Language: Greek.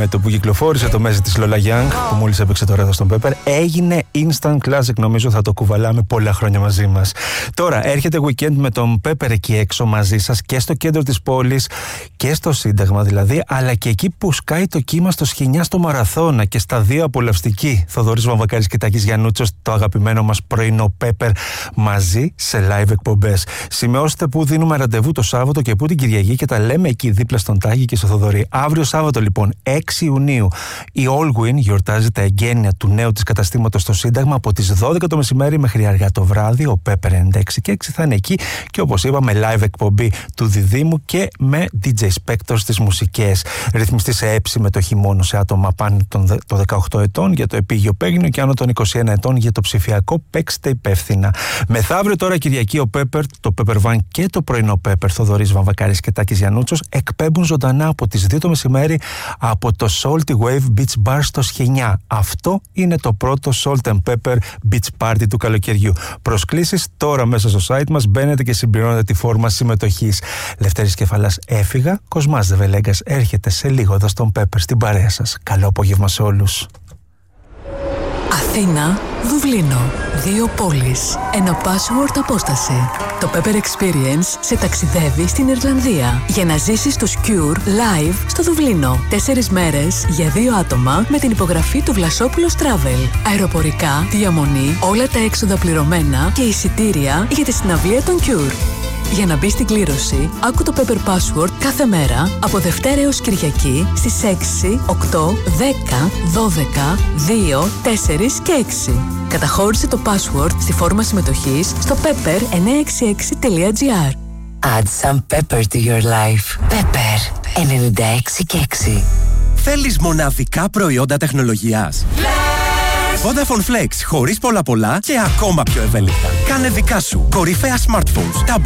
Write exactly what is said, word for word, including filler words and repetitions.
με το που κυκλοφόρησε το μέζι της Lola Young, που μόλις έπαιξε τώρα εδώ στον Pepper, έγινε instant classic. Νομίζω θα το κουβαλάμε πολλά χρόνια μαζί μας. Τώρα έρχεται weekend με τον Pepper εκεί έξω μαζί σας και στο κέντρο της πόλης και στο Σύνταγμα δηλαδή, αλλά και εκεί που σκάει το κύμα στο Σχοινιά στο Μαραθώνα και στα δύο απολαυστική. Θοδωρής Βαμβακάρης και Τάκης Γιαννούτσος, το αγαπημένο μας πρωινό Pepper μαζί σε live εκπομπές. Σημειώστε που δίνουμε ραντεβού το Σάββατο και που την Κυριακή και τα λέμε εκεί δίπλα στον Τάκη και στο Θοδωρή. Αύριο Σάββατο λοιπόν, έξι Ιουνίου, η Allwyn γιορτάζει τα εγγένεια του νέου της καταστήματος στο Σύνταγμα από τις δώδεκα το μεσημέρι μέχρι αργά το βράδυ. Ο Pepper ενενήντα έξι και έξι θα είναι εκεί και όπως είπαμε live εκπομπή του Διδήμου και με ντι τζέι Spector στις μουσικές. Ρυθμιστή σε έψη με το χειμώνα σε άτομα πάνω των δεκαοκτώ ετών για το επίγειο παίγνιο και άνω των είκοσι ένα ετών για το ψηφιακό. Παίξτε υπεύθυνα. Μεθαύριο τώρα Κυριακή ο Pepper, το Pepper Van και το πρωινό Pepper, Θοδωρής Βαμβακάρης και Τάκης Γιαννούτσος, εκπέμπουν ζωντανά από τις δύο το μεσημέρι από το Salty Wave Beach Bar στο Σχοινιά. Αυτό είναι το πρώτο Salt and Pepper Beach Party του καλοκαιριού. Προσκλήσεις τώρα μέσα στο site μας, μπαίνετε και συμπληρώνετε τη φόρμα συμμετοχής. Λευτέρης Κεφαλάς έφυγα, Κοσμάς Δεβελέγκας έρχεται σε λίγο εδώ στον Pepper στην παρέα σας. Καλό απόγευμα σε όλους. Αθήνα, Δουβλίνο. Δύο πόλεις. Ένα password απόσταση. Το Pepper Experience σε ταξιδεύει στην Ιρλανδία για να ζήσεις το Cure live στο Δουβλίνο. Τέσσερις μέρες για δύο άτομα με την υπογραφή του Βλασόπουλος Travel. Αεροπορικά, διαμονή, όλα τα έξοδα πληρωμένα και εισιτήρια για τη συναυλία των Cure. Για να μπει στην κλήρωση, άκου το Pepper Password κάθε μέρα από Δευτέρα έως Κυριακή στις έξι, οκτώ, δέκα, δώδεκα, δύο, τέσσερα και έξι. Καταχώρησε το password στη φόρμα συμμετοχής στο pepper εννιακόσια εξήντα έξι τελεία gr. Add some pepper to your life. Pepper ενενήντα έξι και έξι. Θέλεις μοναδικά προϊόντα τεχνολογίας? Vodafone Flex, χωρίς πολλά πολλά και ακόμα πιο ευέλικτα. Κάνε δικά σου κορυφαία smartphones, tablets,